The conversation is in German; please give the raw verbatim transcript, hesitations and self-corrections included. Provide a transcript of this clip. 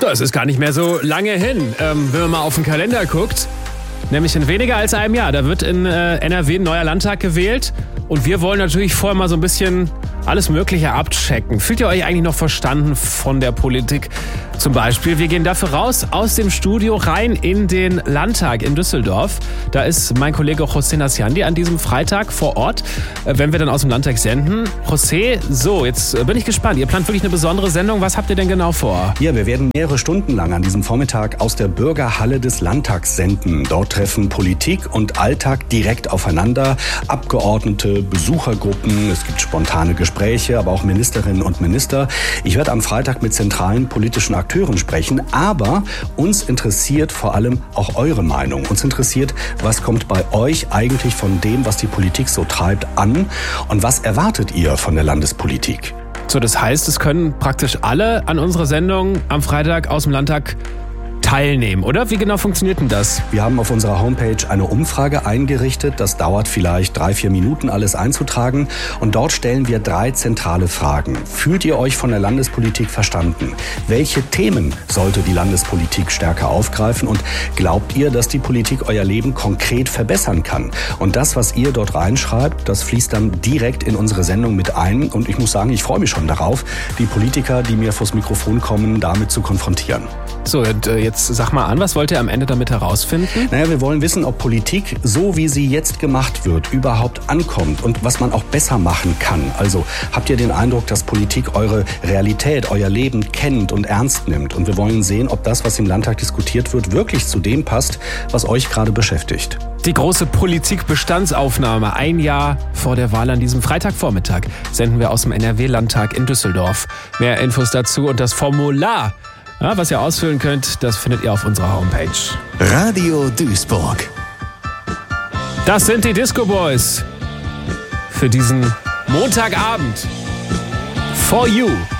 Ja, es ist gar nicht mehr so lange hin, ähm, wenn man mal auf den Kalender guckt. Nämlich in weniger als einem Jahr. Da wird in äh, N R W ein neuer Landtag gewählt. Und wir wollen natürlich vorher mal so ein bisschen alles Mögliche abchecken. Fühlt ihr euch eigentlich noch verstanden von der Politik? Zum Beispiel, wir gehen dafür raus aus dem Studio rein in den Landtag in Düsseldorf. Da ist mein Kollege José Nasciandi an diesem Freitag vor Ort, wenn wir dann aus dem Landtag senden. José, so, jetzt bin ich gespannt. Ihr plant wirklich eine besondere Sendung. Was habt ihr denn genau vor? Ja, wir werden mehrere Stunden lang an diesem Vormittag aus der Bürgerhalle des Landtags senden. Dort treffen Politik und Alltag direkt aufeinander. Abgeordnete, Besuchergruppen, es gibt spontane Gespräche, aber auch Ministerinnen und Minister. Ich werde am Freitag mit zentralen politischen Akteuren sprechen, aber uns interessiert vor allem auch eure Meinung. Uns interessiert, was kommt bei euch eigentlich von dem, was die Politik so treibt, an und was erwartet ihr von der Landespolitik? So, das heißt, es können praktisch alle an unserer Sendung am Freitag aus dem Landtag teilnehmen, oder? Wie genau funktioniert denn das? Wir haben auf unserer Homepage eine Umfrage eingerichtet. Das dauert vielleicht drei, vier Minuten, alles einzutragen. Und dort stellen wir drei zentrale Fragen. Fühlt ihr euch von der Landespolitik verstanden? Welche Themen sollte die Landespolitik stärker aufgreifen? Und glaubt ihr, dass die Politik euer Leben konkret verbessern kann? Und das, was ihr dort reinschreibt, das fließt dann direkt in unsere Sendung mit ein. Und ich muss sagen, ich freue mich schon darauf, die Politiker, die mir vors Mikrofon kommen, damit zu konfrontieren. So, und jetzt sag mal an, was wollt ihr am Ende damit herausfinden? Naja, wir wollen wissen, ob Politik, so wie sie jetzt gemacht wird, überhaupt ankommt und was man auch besser machen kann. Also habt ihr den Eindruck, dass Politik eure Realität, euer Leben kennt und ernst nimmt? Und wir wollen sehen, ob das, was im Landtag diskutiert wird, wirklich zu dem passt, was euch gerade beschäftigt. Die große Politikbestandsaufnahme. Ein Jahr vor der Wahl an diesem Freitagvormittag senden wir aus dem N R W-Landtag in Düsseldorf. Mehr Infos dazu und das Formular, ja, was ihr ausfüllen könnt, das findet ihr auf unserer Homepage. Radio Duisburg. Das sind die Disco Boys für diesen Montagabend. For You.